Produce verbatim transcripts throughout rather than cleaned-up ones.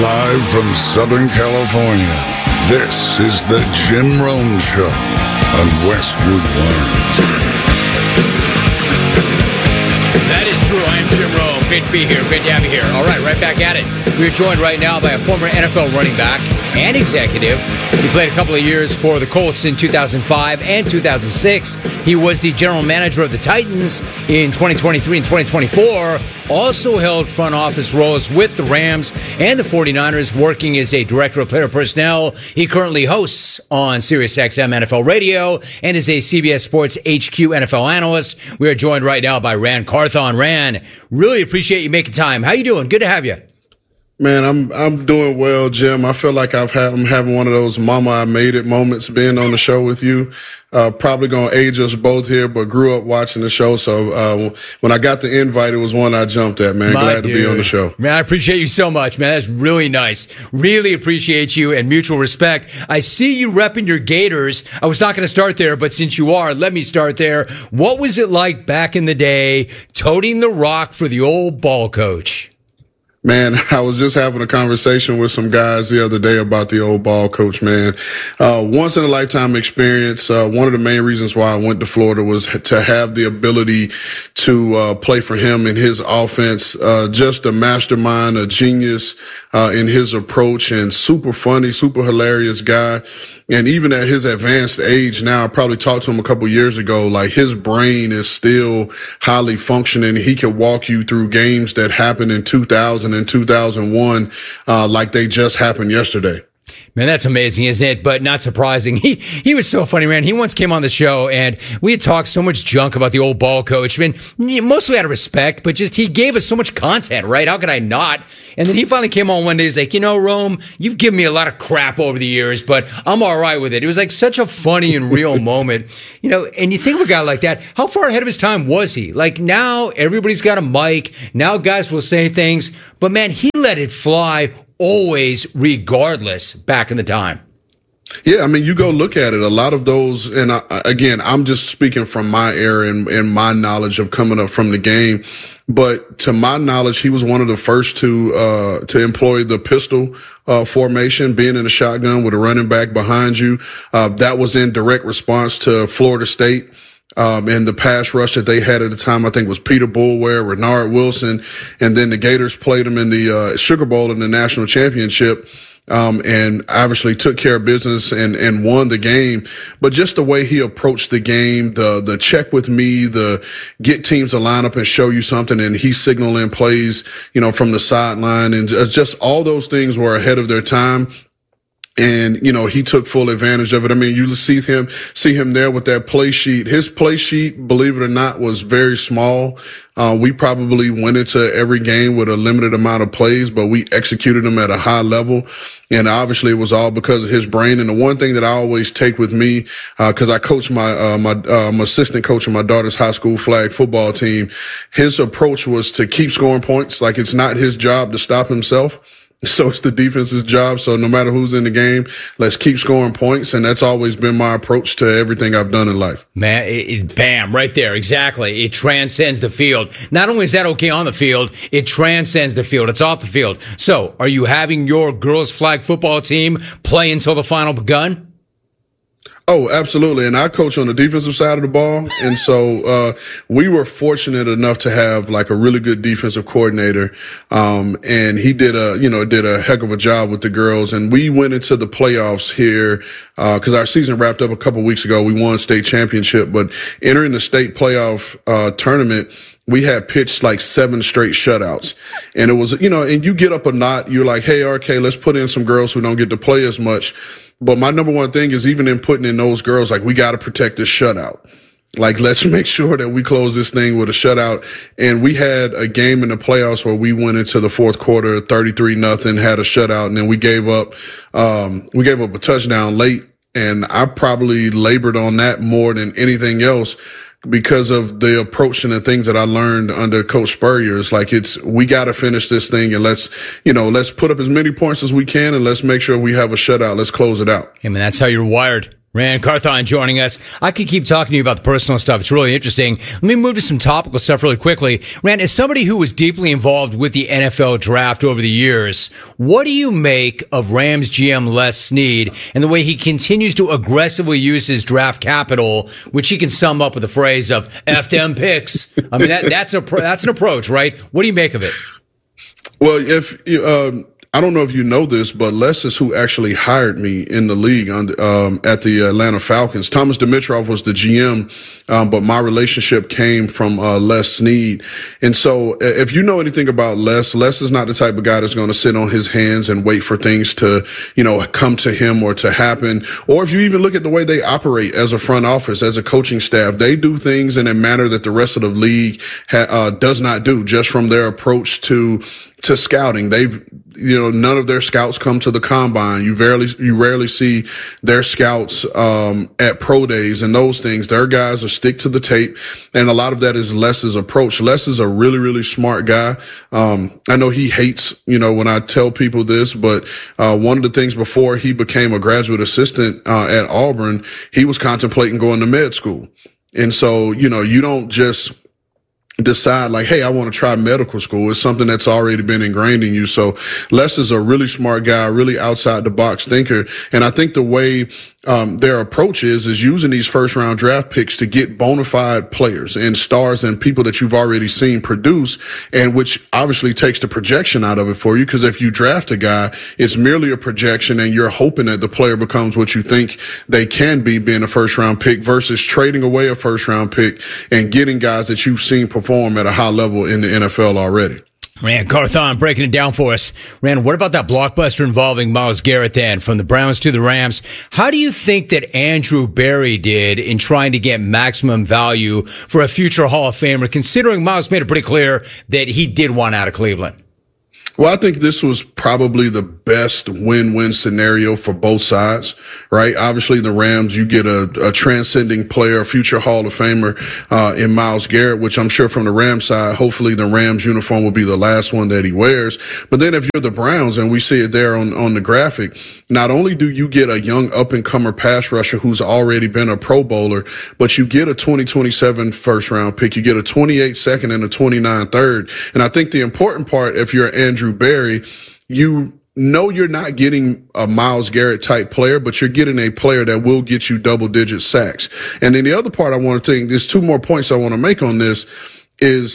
Live from Southern California, this is the Jim Rome Show on Westwood One. That is true. I am Jim Rome. Great to be here. Great to have you here. All right, right back at it. We are joined right now by a former N F L running back and executive. He played a couple of years for the Colts in two thousand five and two thousand six. He was the general manager of the Titans in twenty twenty-three and twenty twenty-four. Also held front office roles with the Rams and the forty-niners, working as a director of player personnel. He currently hosts on SiriusXM N F L Radio and is a C B S Sports H Q N F L analyst. We are joined right now by Ran Carthon. Ran, really appreciate you making time. How you doing? Good to have you. Man, I'm I'm doing well, Jim. I feel like I've had I'm having one of those "Mama, I made it" moments being on the show with you. Uh, probably gonna age us both here, but grew up watching the show. So uh, when I got the invite, it was one I jumped at. Man, My glad dude. to be on the show. Man, I appreciate you so much, man. That's really nice. Really appreciate you and mutual respect. I see you repping your Gators. I was not going to start there, but since you are, let me start there. What was it like back in the day, toting the rock for the old ball coach? Man, I was just having a conversation with some guys the other day about the old ball coach, man. Uh, once in a lifetime experience. Uh, one of the main reasons why I went to Florida was to have the ability to, uh, play for him in his offense. Uh, just a mastermind, a genius, uh, in his approach, and super funny, super hilarious guy. And even at his advanced age now, I probably talked to him a couple years ago, like his brain is still highly functioning. He can walk you through games that happened in two thousand and two thousand one, uh, like they just happened yesterday. Man, that's amazing, isn't it? But not surprising. He he was so funny, man. He once came on the show, and we had talked so much junk about the old ball coach. I mean, mostly out of respect, but just he gave us so much content, right? How could I not? And then he finally came on one day. He's like, you know, Rome, you've given me a lot of crap over the years, but I'm all right with it. It was like such a funny and real moment. You know, and you think of a guy like that, how far ahead of his time was he? Like now everybody's got a mic. Now guys will say things, but man, he let it fly always, regardless, back in the time. Yeah, I mean, you go look at it. A lot of those, and I, again, I'm just speaking from my era and, and my knowledge of coming up from the game. But to my knowledge, he was one of the first to uh to employ the pistol uh formation, being in a shotgun with a running back behind you. Uh, that was in direct response to Florida State. Um, and the pass rush that they had at the time, I think, was Peter Boulware, Renard Wilson, and then the Gators played them in the uh, Sugar Bowl in the national championship, um, and obviously took care of business and, and won the game. But just the way he approached the game, the the check with me, the get teams to line up and show you something, and he signaling plays, you know, from the sideline, and just all those things were ahead of their time. And, you know, he took full advantage of it. I mean, you see him, see him there with that play sheet. His play sheet, believe it or not, was very small. Uh, we probably went into every game with a limited amount of plays, but we executed them at a high level. And obviously it was all because of his brain. And the one thing that I always take with me, uh, cause I coach my, uh, my, uh, I'm assistant coach of my daughter's high school flag football team. His approach was to keep scoring points. Like it's not his job to stop himself. So it's the defense's job. So no matter who's in the game, let's keep scoring points. And that's always been my approach to everything I've done in life. Man, it, it, bam, right there. Exactly. It transcends the field. Not only is that okay on the field, it transcends the field. It's off the field. So are you having your girls flag football team play until the final gun? Oh, absolutely. And I coach on the defensive side of the ball. And so, uh, we were fortunate enough to have like a really good defensive coordinator. Um, and he did a, you know, did a heck of a job with the girls. And we went into the playoffs here, uh, cause our season wrapped up a couple weeks ago. We won state championship, but entering the state playoff, uh, tournament, we had pitched like seven straight shutouts. And it was, you know, and you get up a knot, you're like, hey, R K, let's put in some girls who don't get to play as much. But my number one thing is even in putting in those girls, like we got to protect this shutout. Like, let's make sure that we close this thing with a shutout. And we had a game in the playoffs where we went into the fourth quarter, thirty-three nothing, had a shutout. And then we gave up, um, we gave up a touchdown late. And I probably labored on that more than anything else, because of the approach and the things that I learned under Coach Spurrier. It's like, it's, we got to finish this thing and let's, you know, let's put up as many points as we can and let's make sure we have a shutout. Let's close it out. I mean, that's how you're wired. Ran Carthon joining us. I could keep talking to you about the personal stuff. It's really interesting. Let me move to some topical stuff really quickly. Ran, as somebody who was deeply involved with the N F L draft over the years, what do you make of Rams G M Les Snead and the way he continues to aggressively use his draft capital, which he can sum up with the phrase of F them picks? I mean, that, that's a that's an approach, right? What do you make of it? Well, if you, um, I don't know if you know this, but Les is who actually hired me in the league on, um, at the Atlanta Falcons. Thomas Dimitroff was the G M, um, but my relationship came from uh, Les Snead. And so if you know anything about Les, Les is not the type of guy that's going to sit on his hands and wait for things to, you know, come to him or to happen. Or if you even look at the way they operate as a front office, as a coaching staff, they do things in a manner that the rest of the league ha- uh, does not do, just from their approach to to scouting. They've, you know, none of their scouts come to the combine. You rarely, you rarely see their scouts, um, at pro days and those things. Their guys are stick to the tape. And a lot of that is Les's approach. Les is a really, really smart guy. Um, I know he hates, you know, when I tell people this, but, uh, one of the things before he became a graduate assistant, uh, at Auburn, he was contemplating going to med school. And so, you know, you don't just decide like, hey, I want to try medical school. It's something that's already been ingrained in you. So Les is a really smart guy, really outside the box thinker. And I think the way um their approach is, is using these first round draft picks to get bona fide players and stars and people that you've already seen produce, and which obviously takes the projection out of it for you. Because if you draft a guy, it's merely a projection and you're hoping that the player becomes what you think they can be, being a first round pick, versus trading away a first round pick and getting guys that you've seen perform at a high level in the N F L already. Ran Carthon breaking it down for us. Ran, what about that blockbuster involving Myles Garrett then, from the Browns to the Rams? How do you think that Andrew Berry did in trying to get maximum value for a future Hall of Famer, considering Myles made it pretty clear that he did want out of Cleveland? Well, I think this was probably the best win-win scenario for both sides, right? Obviously, the Rams, you get a, a transcending player, a future Hall of Famer, uh, in Myles Garrett, which I'm sure from the Rams side, hopefully the Rams uniform will be the last one that he wears. But then if you're the Browns, and we see it there on, on the graphic, not only do you get a young up-and-comer pass rusher who's already been a Pro Bowler, but you get a twenty twenty-seven first-round pick, you get a twenty-eight second and a twenty-nine third. And I think the important part, if you're Andrew Berry, you know you're not getting a Myles Garrett type player, but you're getting a player that will get you double digit sacks. And then the other part I want to think, there's two more points I want to make on this, is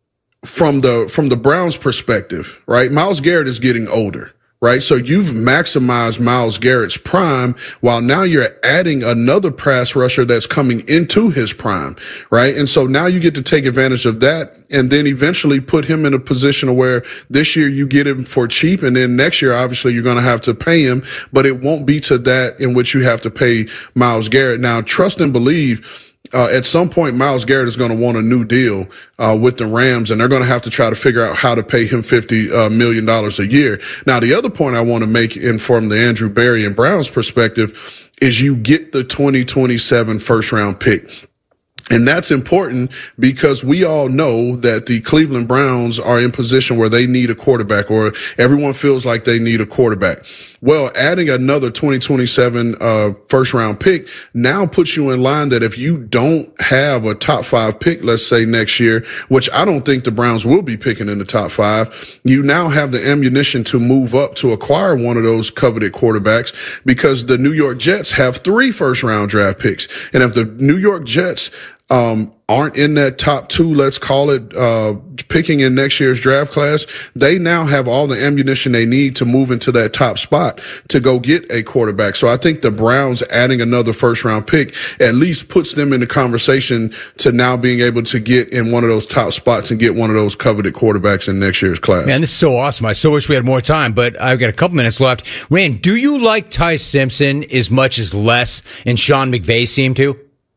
from the, from the Browns perspective, right? Myles Garrett is getting older. Right. So you've maximized Myles Garrett's prime, while now you're adding another pass rusher that's coming into his prime. Right. And so now you get to take advantage of that, and then eventually put him in a position where this year you get him for cheap. And then next year, obviously, you're going to have to pay him, but it won't be to that in which you have to pay Myles Garrett. Now, trust and believe, Uh, at some point, Myles Garrett is going to want a new deal, uh, with the Rams, and they're going to have to try to figure out how to pay him fifty uh, million dollars a year. Now, the other point I want to make in from the Andrew Berry and Browns perspective is you get the twenty twenty-seven first round pick. And that's important because we all know that the Cleveland Browns are in position where they need a quarterback, or everyone feels like they need a quarterback. Well, adding another twenty twenty-seven uh first round pick now puts you in line that if you don't have a top five pick, let's say next year, which I don't think the Browns will be picking in the top five, you now have the ammunition to move up to acquire one of those coveted quarterbacks, because the New York Jets have three first round draft picks. And if the New York Jets um aren't in that top two, let's call it, uh picking in next year's draft class, they now have all the ammunition they need to move into that top spot to go get a quarterback. So I think the Browns adding another first round pick at least puts them in the conversation to now being able to get in one of those top spots and get one of those coveted quarterbacks in next year's class. Man, this is so awesome. I so wish we had more time, but I've got a couple minutes left. Rand, do you like Ty Simpson as much as Les and Sean McVay seem to?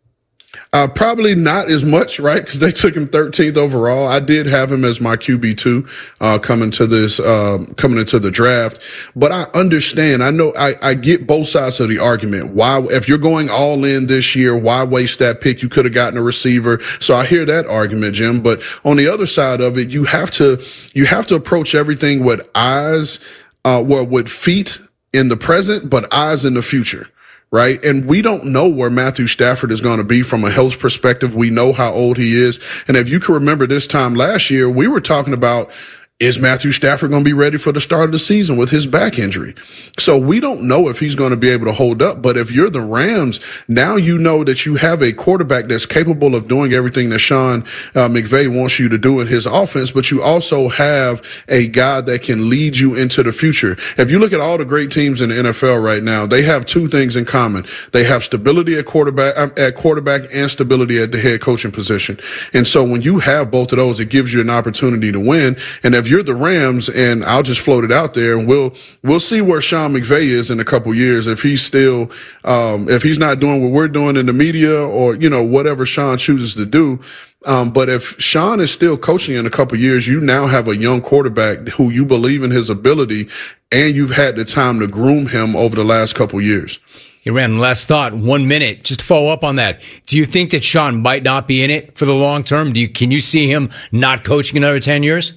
Uh, probably not as much, right? Because they took him thirteenth overall. I did have him as my Q B two, uh, coming to this, uh, coming into the draft. But I understand. I know I, I get both sides of the argument. Why, if you're going all in this year, why waste that pick? You could have gotten a receiver. So I hear that argument, Jim. But on the other side of it, you have to, you have to approach everything with eyes, uh, well, with feet in the present, but eyes in the future. right? And we don't know where Matthew Stafford is going to be from a health perspective. We know how old he is. And if you can remember this time last year, we were talking about, is Matthew Stafford going to be ready for the start of the season with his back injury? So we don't know if he's going to be able to hold up. But if you're the Rams, now you know that you have a quarterback that's capable of doing everything that Sean uh, McVay wants you to do in his offense. But you also have a guy that can lead you into the future. If you look at all the great teams in the N F L right now, they have two things in common. They have stability at quarterback, um, at quarterback and stability at the head coaching position. And so when you have both of those, it gives you an opportunity to win. And if you're the Rams, and I'll just float it out there, and we'll we'll see where Sean McVay is in a couple years. If he's still, um, if he's not doing what we're doing in the media, or you know whatever Sean chooses to do. Um, but if Sean is still coaching in a couple years, you now have a young quarterback who you believe in his ability, and you've had the time to groom him over the last couple years. Hey, Ran, last thought, one minute, just to follow up on that. Do you think that Sean might not be in it for the long term? Do you, can you see him not coaching another ten years?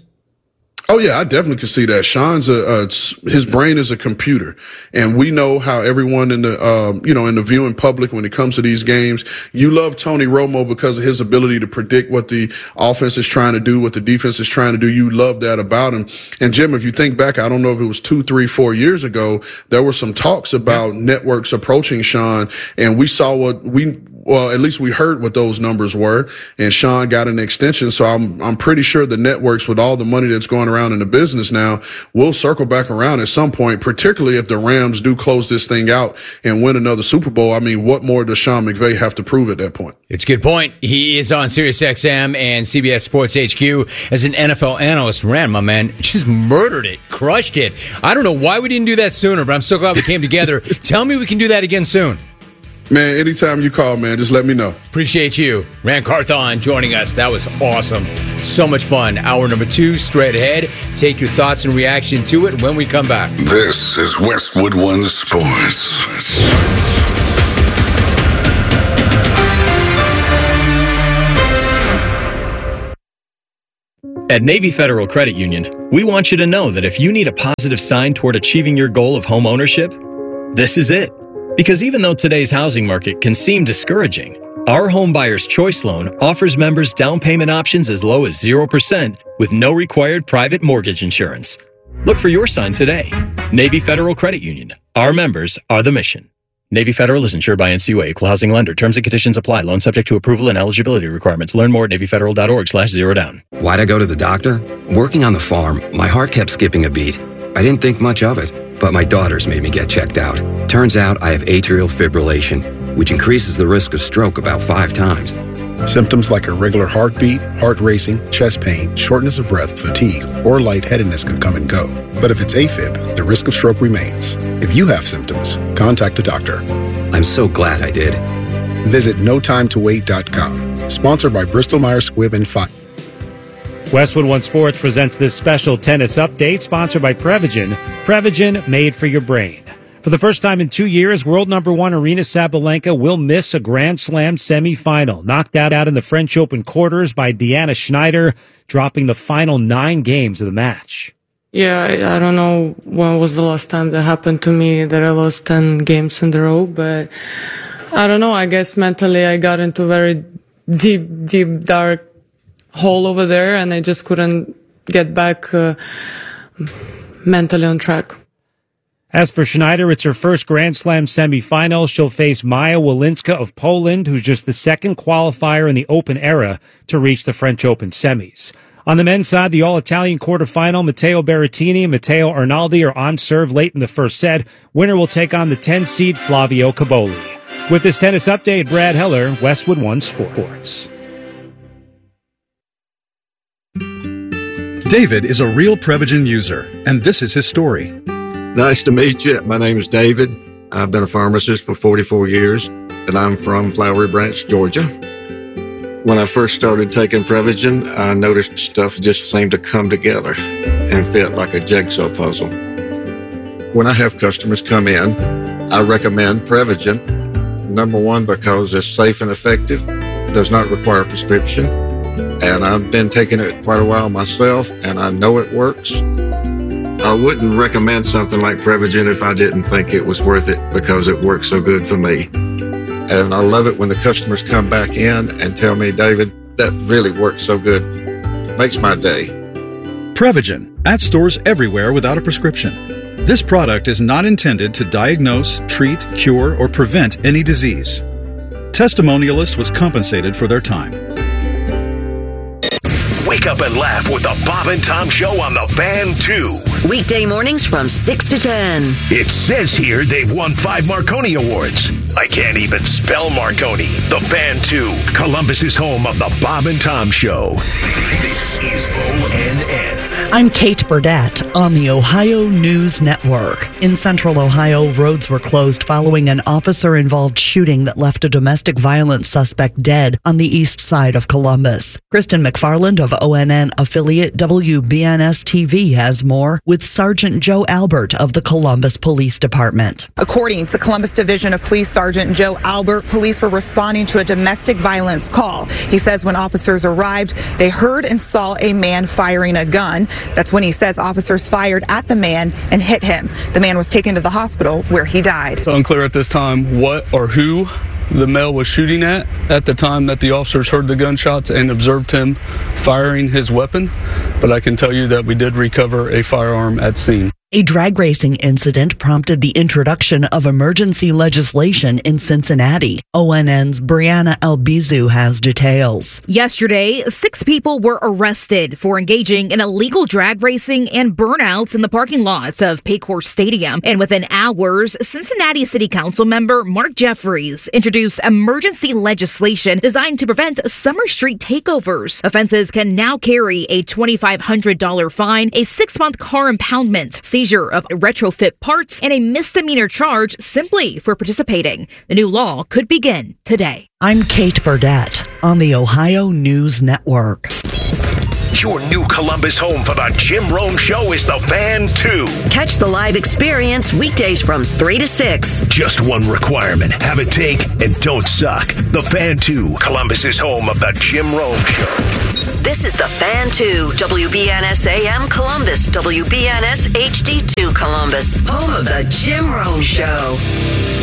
Oh yeah, I definitely can see that. Sean's a, uh, his brain is a computer, and we know how everyone in the, um, you know, in the viewing public, when it comes to these games, you love Tony Romo because of his ability to predict what the offense is trying to do, what the defense is trying to do. You love that about him. And Jim, if you think back, I don't know if it was two, three, four years ago, there were some talks about yeah. networks approaching Sean, and we saw what we, well, at least we heard what those numbers were, and Sean got an extension. So I'm, I'm pretty sure the networks, with all the money that's going around in the business now, will circle back around at some point, particularly if the Rams do close this thing out and win another Super Bowl. I mean, what more does Sean McVay have to prove at that point? It's a good point. He is on SiriusXM and C B S Sports H Q as an N F L analyst. Ran, my man, just murdered it, crushed it. I don't know why we didn't do that sooner, but I'm so glad we came together. Tell me we can do that again soon. Man, anytime you call, man, just let me know. Appreciate you. Ran Carthon joining us. That was awesome. So much fun. Hour number two, straight ahead. Take your thoughts and reaction to it when we come back. This is Westwood One Sports. At Navy Federal Credit Union, we want you to know that if you need a positive sign toward achieving your goal of home ownership, this is it. Because even though today's housing market can seem discouraging, our Home Buyer's Choice Loan offers members down payment options as low as zero percent with no required private mortgage insurance. Look for your sign today. Navy Federal Credit Union. Our members are the mission. Navy Federal is insured by N C U A, Equal Housing Lender. Terms and conditions apply. Loan subject to approval and eligibility requirements. Learn more at NavyFederal.org slash zero down. Why'd I go to the doctor? Working on the farm, my heart kept skipping a beat. I didn't think much of it, but my daughters made me get checked out. Turns out I have atrial fibrillation, which increases the risk of stroke about five times. Symptoms like irregular heartbeat, heart racing, chest pain, shortness of breath, fatigue, or lightheadedness can come and go. But if it's AFib, the risk of stroke remains. If you have symptoms, contact a doctor. I'm so glad I did. Visit no time to wait dot com. Sponsored by Bristol Myers Squibb and Pfizer. Westwood One Sports presents this special tennis update sponsored by Prevagen. Prevagen, made for your brain. For the first time in two years, world number one Aryna Sabalenka will miss a Grand Slam semifinal. Knocked out, out in the French Open quarters by Deanna Schneider, dropping the final nine games of the match. Yeah, I, I don't know when was the last time that happened to me that I lost ten games in a row, but I don't know. I guess mentally I got into very deep, deep, dark hole over there, and I just couldn't get back uh, mentally on track. As for Schneider, it's her first Grand Slam semifinal. She'll face Maja Walinska of Poland, who's just the second qualifier in the Open era to reach the French Open semis. On the men's side, the all-Italian quarterfinal, Matteo Berrettini and Matteo Arnaldi are on serve late in the first set. Winner will take on the ten-seed Flavio Caboli. With this tennis update, Brad Heller, Westwood One Sports. David is a real Prevagen user, and this is his story. Nice to meet you. My name is David. I've been a pharmacist for forty-four years, and I'm from Flowery Branch, Georgia. When I first started taking Prevagen, I noticed stuff just seemed to come together and fit like a jigsaw puzzle. When I have customers come in, I recommend Prevagen. Number one, because it's safe and effective, does not require a prescription, and I've been taking it quite a while myself, and I know it works. I wouldn't recommend something like Prevagen if I didn't think it was worth it because it works so good for me. And I love it when the customers come back in and tell me, David, that really works so good. Makes my day. Prevagen, at stores everywhere without a prescription. This product is not intended to diagnose, treat, cure, or prevent any disease. Testimonialist was compensated for their time. Wake up and laugh with the Bob and Tom Show on the Fan two. Weekday mornings from six to ten. It says here they've won five Marconi Awards. I can't even spell Marconi. The Fan two, Columbus's home of the Bob and Tom Show. This is O N N. I'm Kate Burdett on the Ohio News Network. In central Ohio, roads were closed following an officer-involved shooting that left a domestic violence suspect dead on the east side of Columbus. Kristen McFarland of O N N affiliate W B N S T V has more with Sergeant Joe Albert of the Columbus Police Department. According to Columbus Division of Police Sergeant Joe Albert, police were responding to a domestic violence call. He says when officers arrived, they heard and saw a man firing a gun. That's when he says officers fired at the man and hit him. The man was taken to the hospital where he died. It's unclear at this time what or who the male was shooting at at the time that the officers heard the gunshots and observed him firing his weapon, but I can tell you that we did recover a firearm at scene. A drag racing incident prompted the introduction of emergency legislation in Cincinnati. O N N's Brianna Albizu has details. Yesterday, six people were arrested for engaging in illegal drag racing and burnouts in the parking lots of Paycor Stadium. And within hours, Cincinnati City Council member Mark Jeffries introduced emergency legislation designed to prevent Summer Street takeovers. Offenses can now carry a twenty-five hundred dollars fine, a six-month car impoundment, seizure of retrofit parts, and a misdemeanor charge simply for participating. The new law could begin today. I'm Kate Burdett on the Ohio News Network. Your new Columbus home for the Jim Rome Show is the Fan two. Catch the live experience weekdays from three to six. Just one requirement. Have a take and don't suck. The Fan two, Columbus's home of the Jim Rome Show. This is the Fan two, W B N S A M Columbus, W B N S H D two Columbus, home of the Jim Rome Show.